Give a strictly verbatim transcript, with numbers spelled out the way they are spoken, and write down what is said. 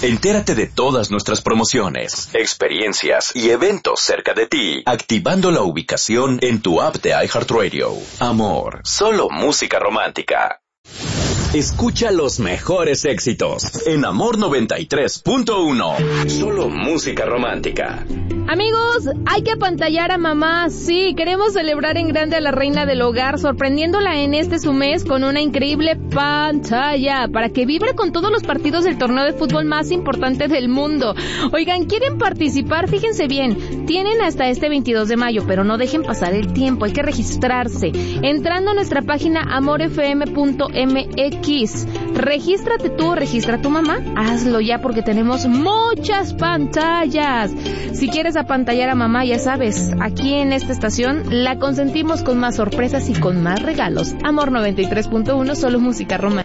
Entérate de todas nuestras promociones, experiencias y eventos cerca de ti, activando la ubicación en tu app de iHeartRadio. Amor, solo música romántica. Escucha los mejores éxitos en Amor noventa y tres punto uno. Solo música romántica. Amigos, hay que apantallar a mamá. Sí, queremos celebrar en grande a la reina del hogar, sorprendiéndola en este su mes con una increíble pantalla para que vibre con todos los partidos del torneo de fútbol más importante del mundo. Oigan, ¿quieren participar? Fíjense bien, tienen hasta este veintidós de mayo, pero no dejen pasar el tiempo, hay que registrarse. Entrando a nuestra página amor f m punto m x. Regístrate tú, registra a tu mamá, hazlo ya porque tenemos muchas pantallas. Si quieres apantallar a mamá, ya sabes, aquí en esta estación la consentimos con más sorpresas y con más regalos. Amor noventa y tres punto uno, solo música romántica.